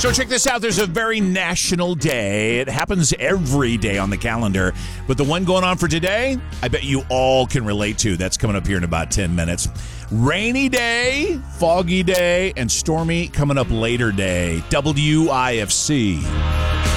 So check this out. There's a very national day. It happens every day on the calendar. But the one going on for today, I bet you all can relate to. That's coming up here in about 10 minutes. Rainy day, foggy day, and stormy coming up later day. WIFC.